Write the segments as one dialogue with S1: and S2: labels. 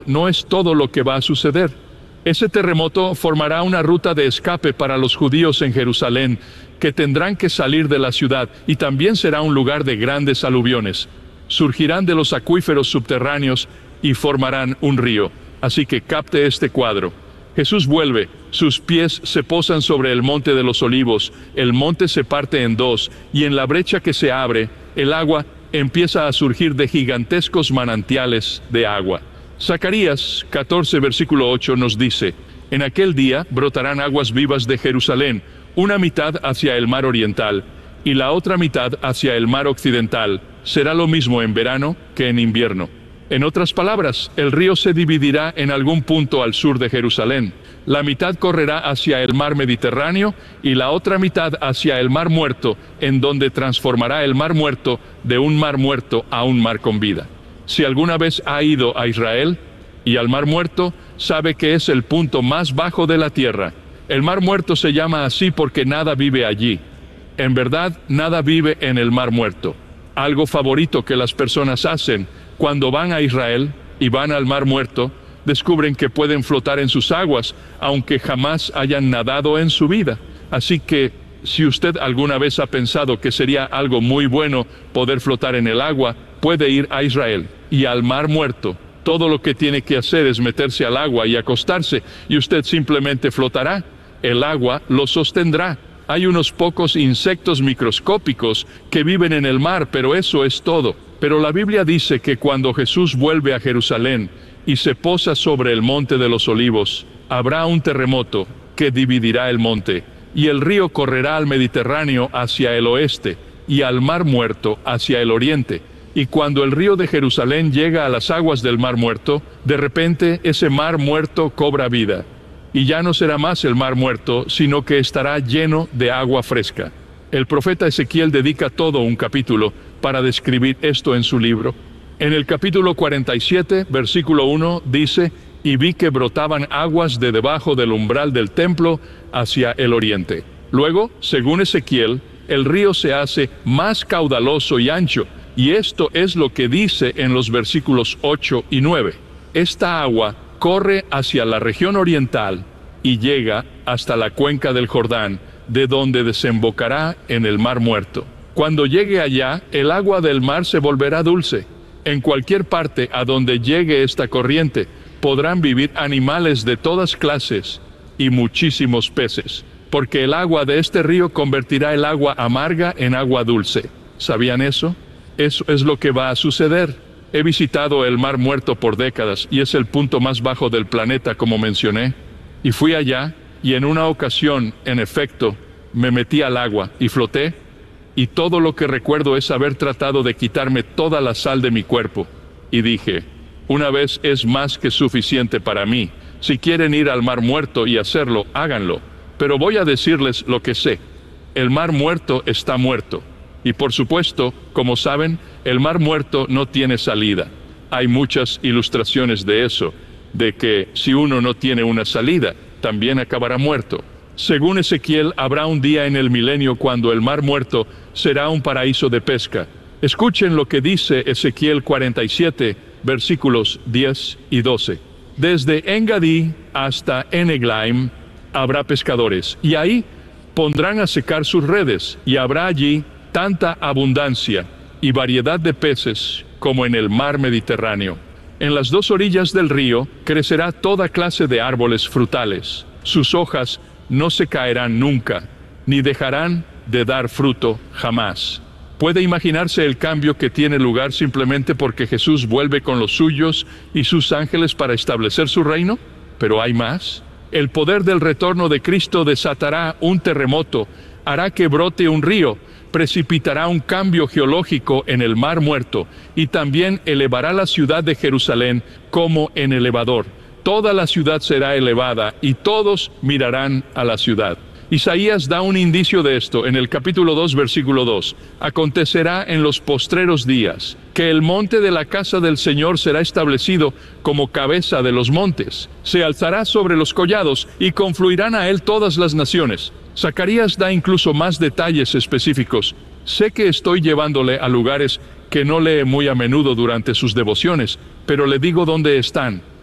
S1: no es todo lo que va a suceder. Ese terremoto formará una ruta de escape para los judíos en Jerusalén, que tendrán que salir de la ciudad, y también será un lugar de grandes aluviones. Surgirán de los acuíferos subterráneos y formarán un río. Así que capte este cuadro. Jesús vuelve, sus pies se posan sobre el monte de los olivos, el monte se parte en dos, y en la brecha que se abre, el agua empieza a surgir de gigantescos manantiales de agua. Zacarías 14, versículo 8 nos dice: en aquel día brotarán aguas vivas de Jerusalén, una mitad hacia el mar oriental, y la otra mitad hacia el mar occidental. Será lo mismo en verano que en invierno. En otras palabras, el río se dividirá en algún punto al sur de Jerusalén. La mitad correrá hacia el mar Mediterráneo y la otra mitad hacia el mar Muerto, en donde transformará el mar Muerto de un mar muerto a un mar con vida. Si alguna vez ha ido a Israel y al mar Muerto, sabe que es el punto más bajo de la tierra. El mar Muerto se llama así porque nada vive allí. En verdad, nada vive en el mar Muerto. Algo favorito que las personas hacen cuando van a Israel y van al mar Muerto, descubren que pueden flotar en sus aguas, aunque jamás hayan nadado en su vida. Así que, si usted alguna vez ha pensado que sería algo muy bueno poder flotar en el agua, puede ir a Israel y al mar Muerto. Todo lo que tiene que hacer es meterse al agua y acostarse, y usted simplemente flotará. El agua lo sostendrá. Hay unos pocos insectos microscópicos que viven en el mar, pero eso es todo. Pero la Biblia dice que cuando Jesús vuelve a Jerusalén y se posa sobre el monte de los olivos, habrá un terremoto que dividirá el monte, y el río correrá al Mediterráneo hacia el oeste, y al mar Muerto hacia el oriente. Y cuando el río de Jerusalén llega a las aguas del mar Muerto, de repente ese mar Muerto cobra vida. Y ya no será más el mar Muerto, sino que estará lleno de agua fresca. El profeta Ezequiel dedica todo un capítulo para describir esto en su libro. En el capítulo 47, versículo 1, dice: y vi que brotaban aguas de debajo del umbral del templo hacia el oriente. Luego, según Ezequiel, el río se hace más caudaloso y ancho, y esto es lo que dice en los versículos 8 y 9. Esta agua corre hacia la región oriental y llega hasta la cuenca del Jordán, de donde desembocará en el mar Muerto. Cuando llegue allá, el agua del mar se volverá dulce. En cualquier parte a donde llegue esta corriente, podrán vivir animales de todas clases y muchísimos peces, porque el agua de este río convertirá el agua amarga en agua dulce. ¿Sabían eso? Eso es lo que va a suceder. He visitado el mar Muerto por décadas y es el punto más bajo del planeta, como mencioné. Y fui allá, y en una ocasión, en efecto, me metí al agua y floté, y todo lo que recuerdo es haber tratado de quitarme toda la sal de mi cuerpo. Y dije: una vez es más que suficiente para mí. Si quieren ir al mar Muerto y hacerlo, háganlo. Pero voy a decirles lo que sé. El mar Muerto está muerto. Y por supuesto, como saben, el mar Muerto no tiene salida. Hay muchas ilustraciones de eso, de que si uno no tiene una salida, también acabará muerto. Según Ezequiel, habrá un día en el milenio cuando el mar Muerto será un paraíso de pesca. Escuchen lo que dice Ezequiel 47, versículos 10 y 12. Desde Engadí hasta Eneglaim habrá pescadores, y ahí pondrán a secar sus redes, y habrá allí tanta abundancia y variedad de peces como en el mar Mediterráneo. En las dos orillas del río crecerá toda clase de árboles frutales. Sus hojas no se caerán nunca, ni dejarán de dar fruto jamás. ¿Puede imaginarse el cambio que tiene lugar simplemente porque Jesús vuelve con los suyos y sus ángeles para establecer su reino? Pero hay más. El poder del retorno de Cristo desatará un terremoto, hará que brote un río, precipitará un cambio geológico en el mar Muerto, y también elevará la ciudad de Jerusalén como en elevador. Toda la ciudad será elevada, y todos mirarán a la ciudad. Isaías da un indicio de esto en el capítulo 2, versículo 2. Acontecerá en los postreros días, que el monte de la casa del Señor será establecido como cabeza de los montes. Se alzará sobre los collados, y confluirán a él todas las naciones. Zacarías da incluso más detalles específicos. Sé que estoy llevándole a lugares que no lee muy a menudo durante sus devociones, pero le digo dónde están.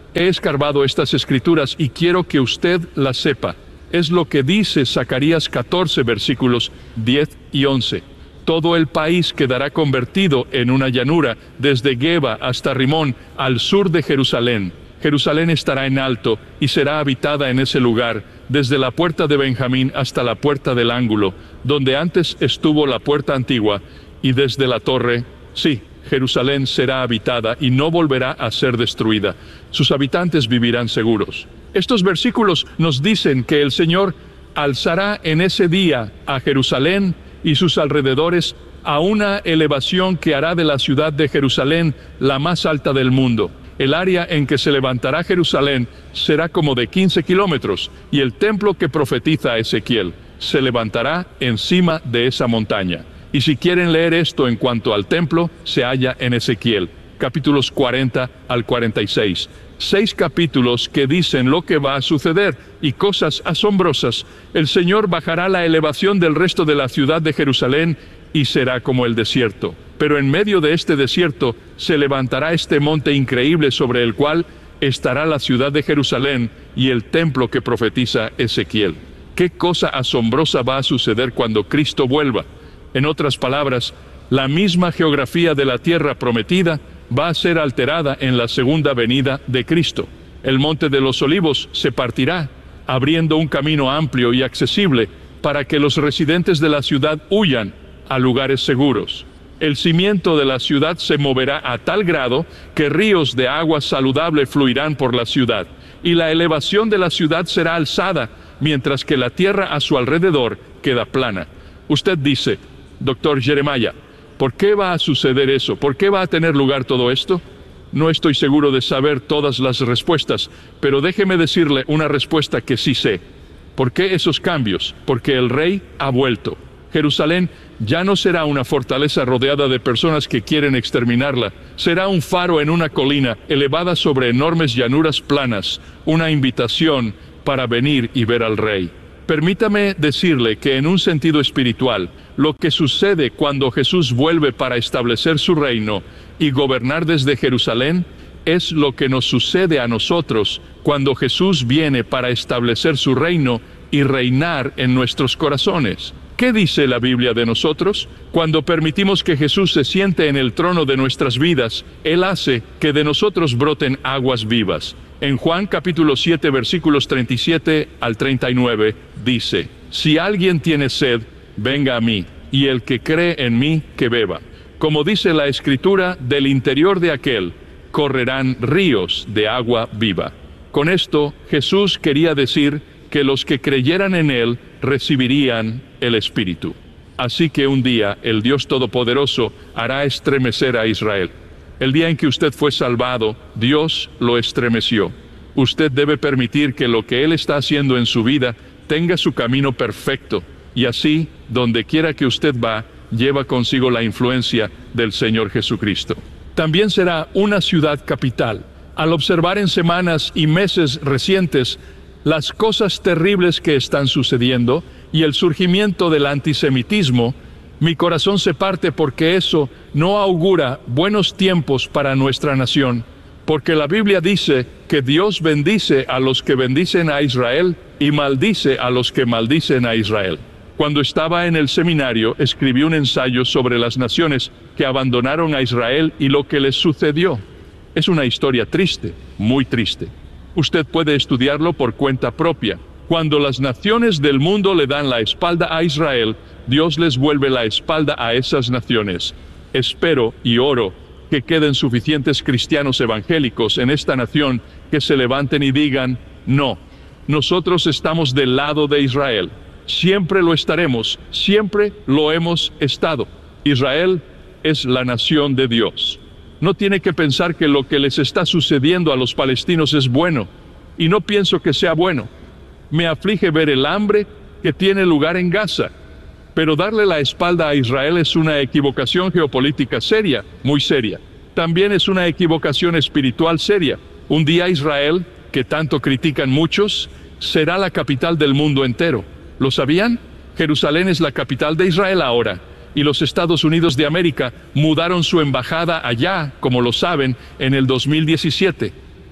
S1: He escarbado estas escrituras y quiero que usted las sepa. Es lo que dice Zacarías 14, versículos 10 y 11. Todo el país quedará convertido en una llanura, desde Geba hasta Rimón, al sur de Jerusalén. Jerusalén estará en alto y será habitada en ese lugar, desde la puerta de Benjamín hasta la puerta del ángulo, donde antes estuvo la puerta antigua, y desde la torre, sí, Jerusalén será habitada y no volverá a ser destruida. Sus habitantes vivirán seguros. Estos versículos nos dicen que el Señor alzará en ese día a Jerusalén y sus alrededores a una elevación que hará de la ciudad de Jerusalén la más alta del mundo. El área en que se levantará Jerusalén será como de 15 kilómetros, y el templo que profetiza Ezequiel se levantará encima de esa montaña. Y si quieren leer esto en cuanto al templo, se halla en Ezequiel, capítulos 40 al 46. 6 capítulos que dicen lo que va a suceder y cosas asombrosas. El Señor bajará la elevación del resto de la ciudad de Jerusalén y será como el desierto. Pero en medio de este desierto se levantará este monte increíble sobre el cual estará la ciudad de Jerusalén y el templo que profetiza Ezequiel. ¿Qué cosa asombrosa va a suceder cuando Cristo vuelva? En otras palabras, la misma geografía de la tierra prometida va a ser alterada en la segunda venida de Cristo. El monte de los Olivos se partirá, abriendo un camino amplio y accesible para que los residentes de la ciudad huyan a lugares seguros. El cimiento de la ciudad se moverá a tal grado que ríos de agua saludable fluirán por la ciudad, y la elevación de la ciudad será alzada, mientras que la tierra a su alrededor queda plana. Usted dice, Dr. Jeremiah, ¿por qué va a suceder eso? ¿Por qué va a tener lugar todo esto? No estoy seguro de saber todas las respuestas, pero déjeme decirle una respuesta que sí sé. ¿Por qué esos cambios? Porque el rey ha vuelto. Jerusalén ya no será una fortaleza rodeada de personas que quieren exterminarla. Será un faro en una colina elevada sobre enormes llanuras planas, una invitación para venir y ver al rey. Permítame decirle que en un sentido espiritual, lo que sucede cuando Jesús vuelve para establecer su reino y gobernar desde Jerusalén es lo que nos sucede a nosotros cuando Jesús viene para establecer su reino y reinar en nuestros corazones. ¿Qué dice la Biblia de nosotros? Cuando permitimos que Jesús se siente en el trono de nuestras vidas, Él hace que de nosotros broten aguas vivas. En Juan capítulo 7, versículos 37 al 39, dice, si alguien tiene sed, venga a mí, y el que cree en mí, que beba. Como dice la Escritura, del interior de aquel correrán ríos de agua viva. Con esto, Jesús quería decir que los que creyeran en Él recibirían el Espíritu. Así que un día el Dios Todopoderoso hará estremecer a Israel. El día en que usted fue salvado, Dios lo estremeció. Usted debe permitir que lo que Él está haciendo en su vida tenga su camino perfecto, y así, donde quiera que usted va, lleva consigo la influencia del Señor Jesucristo. También será una ciudad capital. Al observar en semanas y meses recientes las cosas terribles que están sucediendo y el surgimiento del antisemitismo, mi corazón se parte porque eso no augura buenos tiempos para nuestra nación, porque la Biblia dice que Dios bendice a los que bendicen a Israel y maldice a los que maldicen a Israel. Cuando estaba en el seminario, escribí un ensayo sobre las naciones que abandonaron a Israel y lo que les sucedió. Es una historia triste, muy triste. Usted puede estudiarlo por cuenta propia. Cuando las naciones del mundo le dan la espalda a Israel, Dios les vuelve la espalda a esas naciones. Espero y oro que queden suficientes cristianos evangélicos en esta nación que se levanten y digan, no, nosotros estamos del lado de Israel. Siempre lo estaremos, siempre lo hemos estado. Israel es la nación de Dios. No tiene que pensar que lo que les está sucediendo a los palestinos es bueno, y no pienso que sea bueno. Me aflige ver el hambre que tiene lugar en Gaza, pero darle la espalda a Israel es una equivocación geopolítica seria, muy seria. También es una equivocación espiritual seria. Un día Israel, que tanto critican muchos, será la capital del mundo entero. ¿Lo sabían? Jerusalén es la capital de Israel ahora, y los Estados Unidos de América mudaron su embajada allá, como lo saben, en el 2017.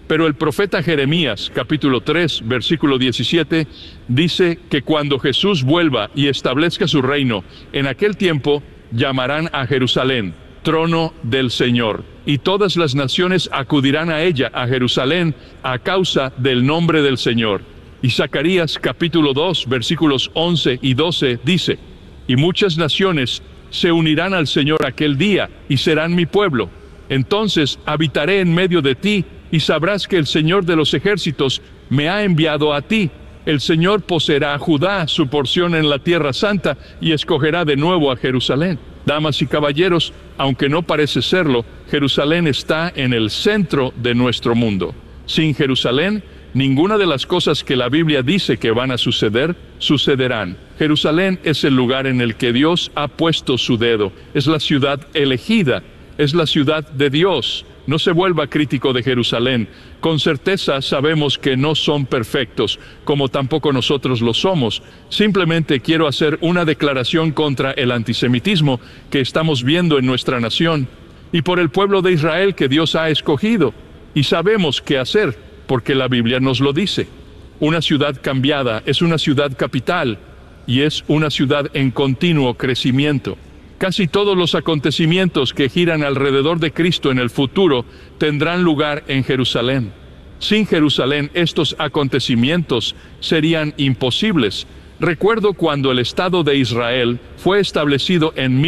S1: Pero el profeta Jeremías, capítulo 3, versículo 17, dice que cuando Jesús vuelva y establezca su reino, en aquel tiempo llamarán a Jerusalén trono del Señor, y todas las naciones acudirán a ella, a Jerusalén, a causa del nombre del Señor. Y Zacarías capítulo 2, versículos 11 y 12 dice, y muchas naciones se unirán al Señor aquel día, y serán mi pueblo. Entonces habitaré en medio de ti, y sabrás que el Señor de los ejércitos me ha enviado a ti. El Señor poseerá a Judá su porción en la tierra santa, y escogerá de nuevo a Jerusalén. Damas y caballeros, aunque no parece serlo, Jerusalén está en el centro de nuestro mundo. Sin Jerusalén, ninguna de las cosas que la Biblia dice que van a suceder, sucederán. Jerusalén es el lugar en el que Dios ha puesto su dedo. Es la ciudad elegida, es la ciudad de Dios. No se vuelva crítico de Jerusalén. Con certeza sabemos que no son perfectos, como tampoco nosotros lo somos. Simplemente quiero hacer una declaración contra el antisemitismo que estamos viendo en nuestra nación, y por el pueblo de Israel que Dios ha escogido. Y sabemos qué hacer, porque la Biblia nos lo dice. Una ciudad cambiada es una ciudad capital, y es una ciudad en continuo crecimiento. Casi todos los acontecimientos que giran alrededor de Cristo en el futuro tendrán lugar en Jerusalén. Sin Jerusalén, estos acontecimientos serían imposibles. Recuerdo cuando el Estado de Israel fue establecido en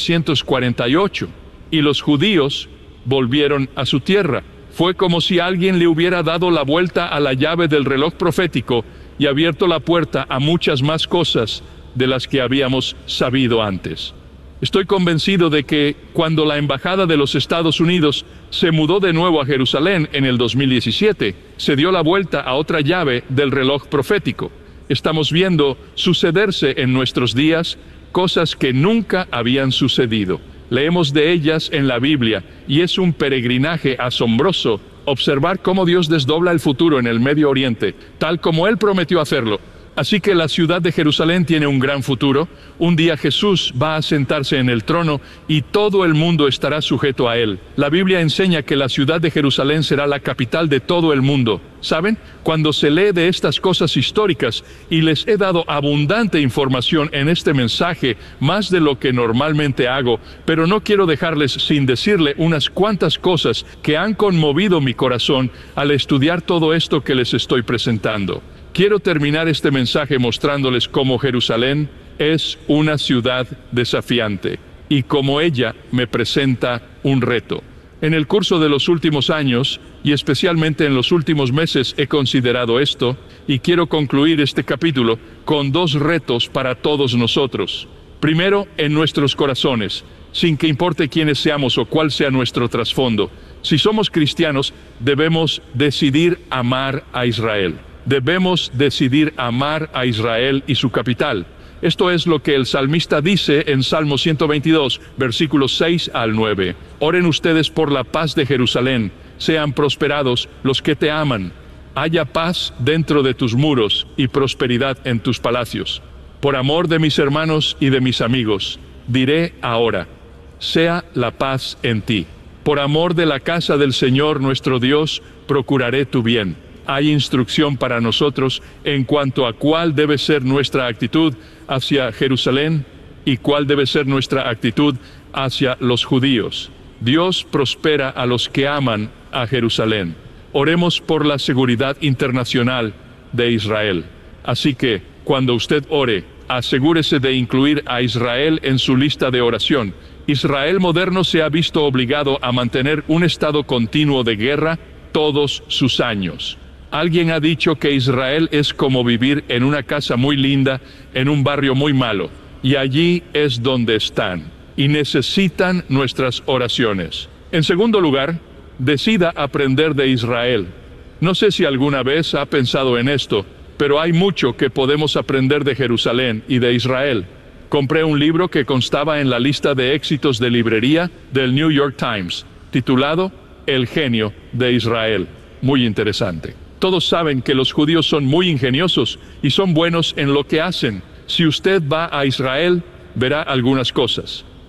S1: 1948 y los judíos volvieron a su tierra. Fue como si alguien le hubiera dado la vuelta a la llave del reloj profético y abierto la puerta a muchas más cosas de las que habíamos sabido antes. Estoy convencido de que cuando la Embajada de los Estados Unidos se mudó de nuevo a Jerusalén en el 2017, se dio la vuelta a otra llave del reloj profético. Estamos viendo sucederse en nuestros días cosas que nunca habían sucedido. Leemos de ellas en la Biblia y es un peregrinaje asombroso observar cómo Dios desdobla el futuro en el Medio Oriente, tal como Él prometió hacerlo. Así que la ciudad de Jerusalén tiene un gran futuro. Un día Jesús va a sentarse en el trono y todo el mundo estará sujeto a Él. La Biblia enseña que la ciudad de Jerusalén será la capital de todo el mundo. ¿Saben? Cuando se lee de estas cosas históricas, y les he dado abundante información en este mensaje, más de lo que normalmente hago, pero no quiero dejarles sin decirle unas cuantas cosas que han conmovido mi corazón al estudiar todo esto que les estoy presentando. Quiero terminar este mensaje mostrándoles cómo Jerusalén es una ciudad desafiante y cómo ella me presenta un reto. En el curso de los últimos años, y especialmente en los últimos meses, he considerado esto, y quiero concluir este capítulo con dos retos para todos nosotros. Primero, en nuestros corazones, sin que importe quiénes seamos o cuál sea nuestro trasfondo. Si somos cristianos, debemos decidir amar a Israel. Debemos decidir amar a Israel y su capital. Esto es lo que el salmista dice en Salmo 122, versículos 6 al 9. Oren ustedes por la paz de Jerusalén, sean prosperados los que te aman. Haya paz dentro de tus muros y prosperidad en tus palacios. Por amor de mis hermanos y de mis amigos, diré ahora, sea la paz en ti. Por amor de la casa del Señor nuestro Dios, procuraré tu bien. Hay instrucción para nosotros en cuanto a cuál debe ser nuestra actitud hacia Jerusalén y cuál debe ser nuestra actitud hacia los judíos. Dios prospera a los que aman a Jerusalén. Oremos por la seguridad internacional de Israel. Así que, cuando usted ore, asegúrese de incluir a Israel en su lista de oración. Israel moderno se ha visto obligado a mantener un estado continuo de guerra todos sus años. Alguien ha dicho que Israel es como vivir en una casa muy linda, en un barrio muy malo, y allí es donde están, y necesitan nuestras oraciones. En segundo lugar, decida aprender de Israel. No sé si alguna vez ha pensado en esto, pero hay mucho que podemos aprender de Jerusalén y de Israel. Compré un libro que constaba en la lista de éxitos de librería del New York Times, titulado El genio de Israel. Muy interesante. Todos saben que los judíos son muy ingeniosos y son buenos en lo que hacen. Si usted va a Israel, verá algunas cosas.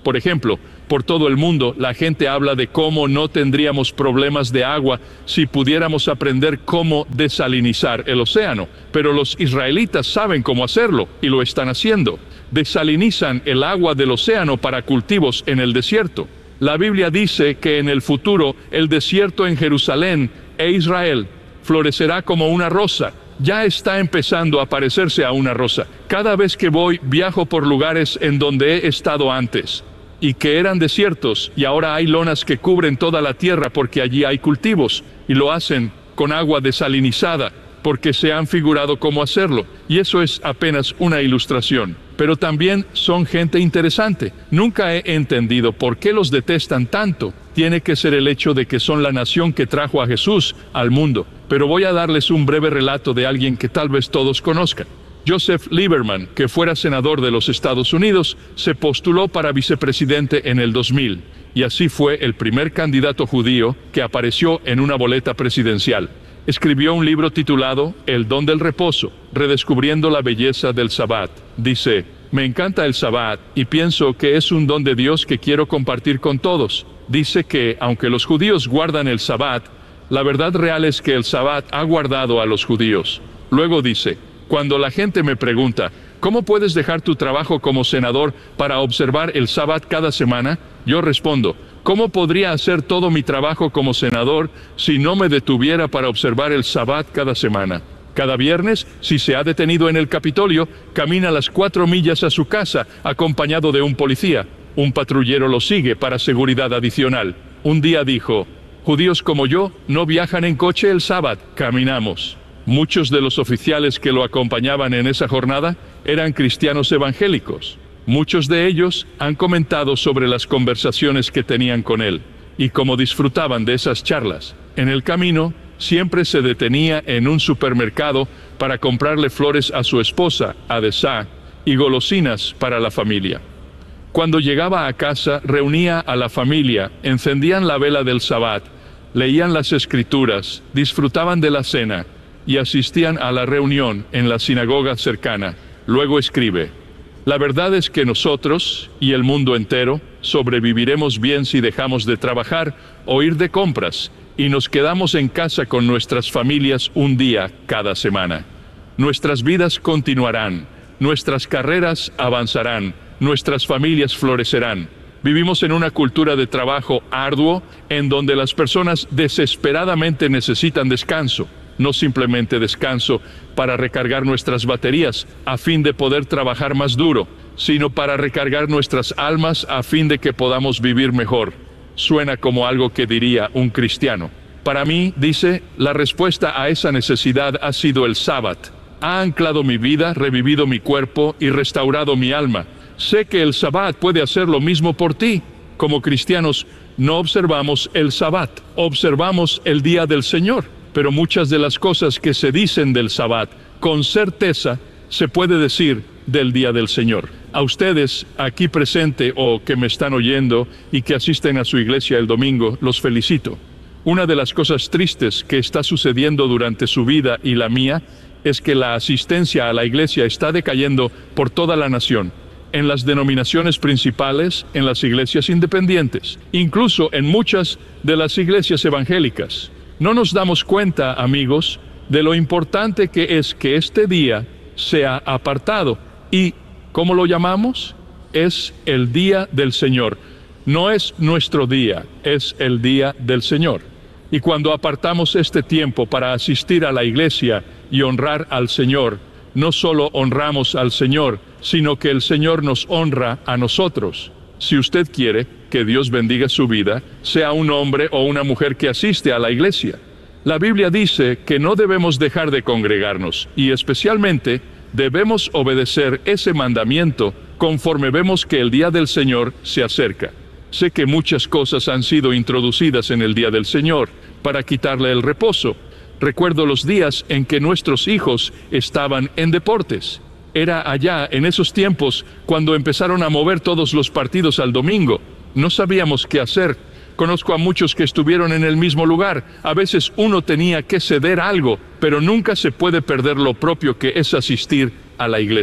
S1: Por ejemplo, por todo el mundo, la gente habla de cómo no tendríamos problemas de agua si pudiéramos aprender cómo desalinizar el océano. Pero los israelitas saben cómo hacerlo, y lo están haciendo. Desalinizan el agua del océano para cultivos en el desierto. La Biblia dice que en el futuro el desierto en Jerusalén e Israel florecerá como una rosa. Ya está empezando a parecerse a una rosa. Cada vez que voy, viajo por lugares en donde he estado antes y que eran desiertos, y ahora hay lonas que cubren toda la tierra porque allí hay cultivos, y lo hacen con agua desalinizada porque se han figurado cómo hacerlo, y eso es apenas una ilustración. Pero también son gente interesante. Nunca he entendido por qué los detestan tanto. Tiene que ser el hecho de que son la nación que trajo a Jesús al mundo. Pero voy a darles un breve relato de alguien que tal vez todos conozcan. Joseph Lieberman, que fuera senador de los Estados Unidos, se postuló para vicepresidente en el 2000, y así fue el primer candidato judío que apareció en una boleta presidencial. Escribió un libro titulado El don del reposo, redescubriendo la belleza del Sabbat. Dice: me encanta el Sabbat y pienso que es un don de Dios que quiero compartir con todos. Dice que, aunque los judíos guardan el Sabbat, la verdad real es que el Sabbat ha guardado a los judíos. Luego dice: cuando la gente me pregunta, ¿cómo puedes dejar tu trabajo como senador para observar el Sabbat cada semana? Yo respondo: ¿cómo podría hacer todo mi trabajo como senador si no me detuviera para observar el Sabbat cada semana? Cada viernes, si se ha detenido en el Capitolio, camina las 4 millas a su casa, acompañado de un policía. Un patrullero lo sigue para seguridad adicional. Un día dijo: judíos como yo no viajan en coche el Sabbat, caminamos. Muchos de los oficiales que lo acompañaban en esa jornada eran cristianos evangélicos. Muchos de ellos han comentado sobre las conversaciones que tenían con él y cómo disfrutaban de esas charlas. En el camino, siempre se detenía en un supermercado para comprarle flores a su esposa, Adesá, y golosinas para la familia. Cuando llegaba a casa, reunía a la familia, encendían la vela del Sabbat, leían las escrituras, disfrutaban de la cena y asistían a la reunión en la sinagoga cercana. Luego escribe: la verdad es que nosotros y el mundo entero sobreviviremos bien si dejamos de trabajar o ir de compras y nos quedamos en casa con nuestras familias un día cada semana. Nuestras vidas continuarán, nuestras carreras avanzarán, nuestras familias florecerán. Vivimos en una cultura de trabajo arduo en donde las personas desesperadamente necesitan descanso. No simplemente descanso para recargar nuestras baterías a fin de poder trabajar más duro, sino para recargar nuestras almas a fin de que podamos vivir mejor. Suena como algo que diría un cristiano. Para mí, dice, la respuesta a esa necesidad ha sido el Sabbat. Ha anclado mi vida, revivido mi cuerpo y restaurado mi alma. Sé que el Sabbat puede hacer lo mismo por ti. Como cristianos, no observamos el Sabbat, observamos el día del Señor. Pero muchas de las cosas que se dicen del Sabbat, con certeza, se puede decir del día del Señor. A ustedes, aquí presente o que me están oyendo y que asisten a su iglesia el domingo, los felicito. Una de las cosas tristes que está sucediendo durante su vida y la mía es que la asistencia a la iglesia está decayendo por toda la nación. En las denominaciones principales, en las iglesias independientes, incluso en muchas de las iglesias evangélicas. No nos damos cuenta, amigos, de lo importante que es que este día sea apartado. ¿Y cómo lo llamamos? Es el día del Señor. No es nuestro día, es el día del Señor. Y cuando apartamos este tiempo para asistir a la iglesia y honrar al Señor, no solo honramos al Señor, sino que el Señor nos honra a nosotros. Si usted quiere que Dios bendiga su vida, sea un hombre o una mujer que asiste a la iglesia. La Biblia dice que no debemos dejar de congregarnos y especialmente debemos obedecer ese mandamiento conforme vemos que el día del Señor se acerca. Sé que muchas cosas han sido introducidas en el día del Señor para quitarle el reposo. Recuerdo los días en que nuestros hijos estaban en deportes. Era allá, en esos tiempos, cuando empezaron a mover todos los partidos al domingo. No sabíamos qué hacer. Conozco a muchos que estuvieron en el mismo lugar. A veces uno tenía que ceder algo, pero nunca se puede perder lo propio que es asistir a la iglesia.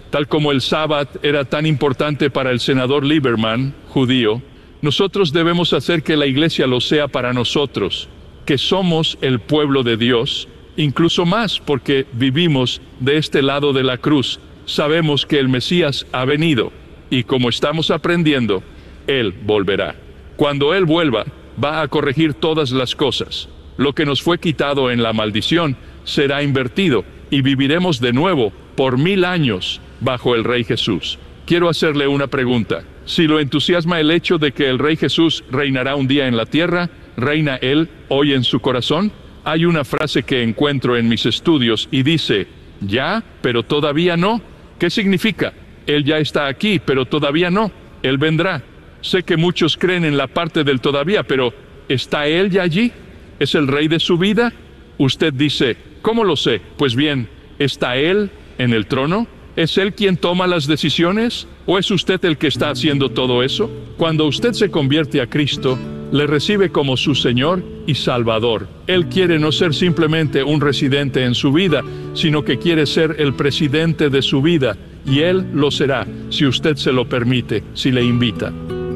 S1: Tal como el sábado era tan importante para el senador Lieberman, judío, nosotros debemos hacer que la iglesia lo sea para nosotros, que somos el pueblo de Dios, incluso más porque vivimos de este lado de la cruz. Sabemos que el Mesías ha venido y como estamos aprendiendo, Él volverá. Cuando Él vuelva, va a corregir todas las cosas. Lo que nos fue quitado en la maldición será invertido y viviremos de nuevo por 1000 años bajo el Rey Jesús. Quiero hacerle una pregunta. Si lo entusiasma el hecho de que el Rey Jesús reinará un día en la tierra, ¿reina Él hoy en su corazón? Hay una frase que encuentro en mis estudios y dice, ya, pero todavía no. ¿Qué significa? Él ya está aquí, pero todavía no. Él vendrá. Sé que muchos creen en la parte del todavía, pero ¿está Él ya allí? ¿Es el Rey de su vida? Usted dice, ¿cómo lo sé? Pues bien, ¿está Él en el trono? ¿Es Él quien toma las decisiones? ¿O es usted el que está haciendo todo eso? Cuando usted se convierte a Cristo, le recibe como su Señor y Salvador. Él quiere no ser simplemente un residente en su vida, sino que quiere ser el presidente de su vida, y Él lo será, si usted se lo permite, si le invita.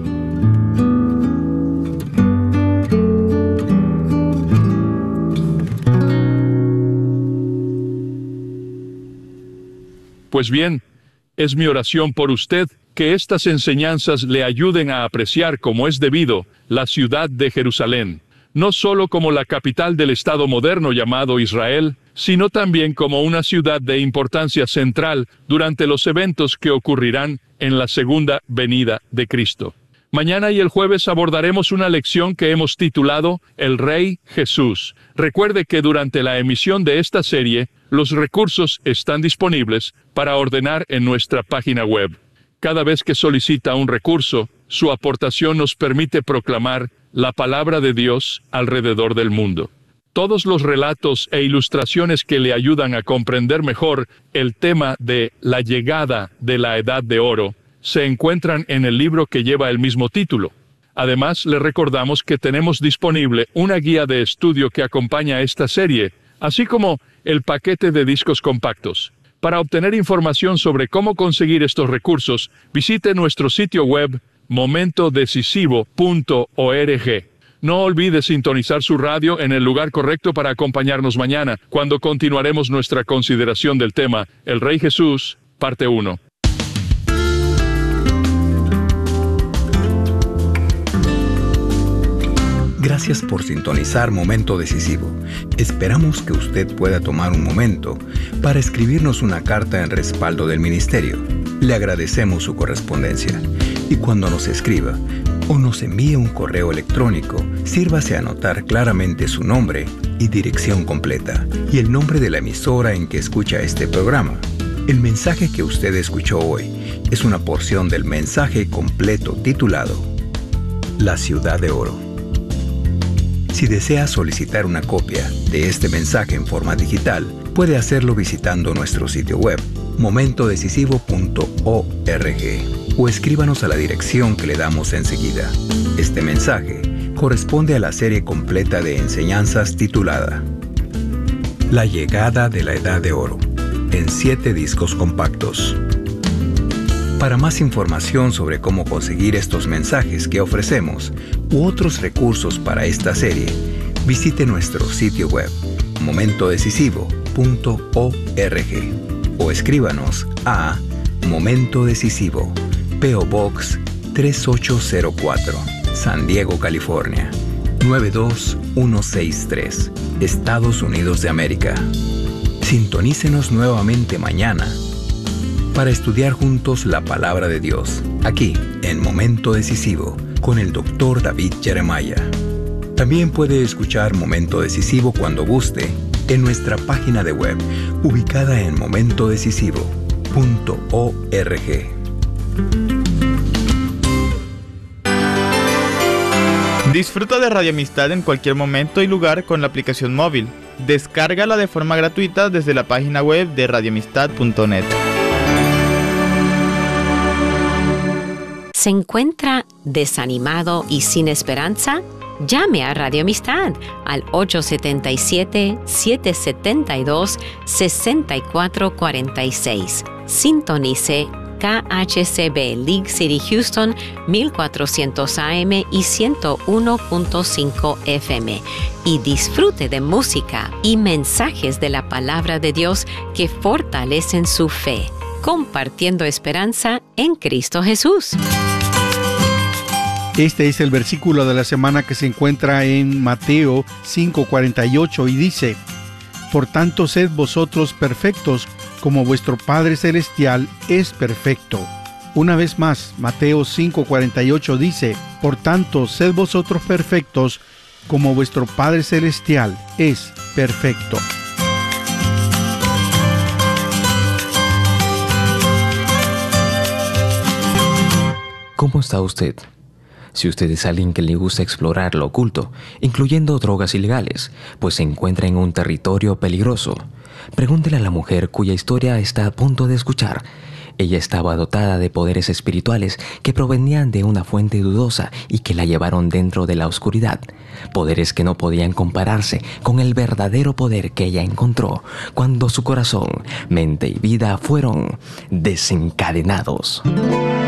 S1: Pues bien, es mi oración por usted que estas enseñanzas le ayuden a apreciar como es debido la ciudad de Jerusalén, no solo como la capital del Estado moderno llamado Israel, sino también como una ciudad de importancia central durante los eventos que ocurrirán en la segunda venida de Cristo. Mañana y el jueves abordaremos una lección que hemos titulado El Rey Jesús. Recuerde que durante la emisión de esta serie, los recursos están disponibles para ordenar en nuestra página web. Cada vez que solicita un recurso, su aportación nos permite proclamar la palabra de Dios alrededor del mundo. Todos los relatos e ilustraciones que le ayudan a comprender mejor el tema de la llegada de la Edad de Oro se encuentran en el libro que lleva el mismo título. Además, le recordamos que tenemos disponible una guía de estudio que acompaña esta serie, así como el paquete de discos compactos. Para obtener información sobre cómo conseguir estos recursos, visite nuestro sitio web momentodecisivo.org. No olvide sintonizar su radio en el lugar correcto para acompañarnos mañana, cuando continuaremos nuestra consideración del tema El Rey Jesús, parte 1.
S2: Gracias por sintonizar Momento Decisivo. Esperamos que usted pueda tomar un momento para escribirnos una carta en respaldo del ministerio. Le agradecemos su correspondencia. Y cuando nos escriba o nos envíe un correo electrónico, sírvase a anotar claramente su nombre y dirección completa y el nombre de la emisora en que escucha este programa. El mensaje que usted escuchó hoy es una porción del mensaje completo titulado La Ciudad de Oro. Si desea solicitar una copia de este mensaje en forma digital, puede hacerlo visitando nuestro sitio web, momentodecisivo.org, o escríbanos a la dirección que le damos enseguida. Este mensaje corresponde a la serie completa de enseñanzas titulada La Llegada de la Edad de Oro, en 7 discos compactos. Para más información sobre cómo conseguir estos mensajes que ofrecemos u otros recursos para esta serie, visite nuestro sitio web momentodecisivo.org o escríbanos a Momento Decisivo, P.O. Box 3804, San Diego, California 92163, Estados Unidos de América. Sintonícenos nuevamente mañana para estudiar juntos la palabra de Dios, aquí en Momento Decisivo, con el Dr. David Jeremiah. También puede escuchar Momento Decisivo cuando guste en nuestra página de web, ubicada en momentodecisivo.org.
S3: Disfruta de Radio Amistad en cualquier momento y lugar con la aplicación móvil. Descárgala de forma gratuita desde la página web de radioamistad.net.
S4: ¿Se encuentra desanimado y sin esperanza? Llame a Radio Amistad al 877-772-6446. Sintonice KHCB League City Houston 1400 AM y 101.5 FM y disfrute de música y mensajes de la palabra de Dios que fortalecen su fe, compartiendo esperanza en Cristo Jesús.
S5: Este es el versículo de la semana que se encuentra en Mateo 5:48 y dice: Por tanto, sed vosotros perfectos, como vuestro Padre Celestial es perfecto. Una vez más, Mateo 5:48 dice: Por tanto, sed vosotros perfectos, como vuestro Padre Celestial es perfecto.
S6: ¿Cómo está usted? Si usted es alguien que le gusta explorar lo oculto, incluyendo drogas ilegales, pues se encuentra en un territorio peligroso, pregúntele a la mujer cuya historia está a punto de escuchar. Ella estaba dotada de poderes espirituales que provenían de una fuente dudosa y que la llevaron dentro de la oscuridad. Poderes que no podían compararse con el verdadero poder que ella encontró cuando su corazón, mente y vida fueron desencadenados.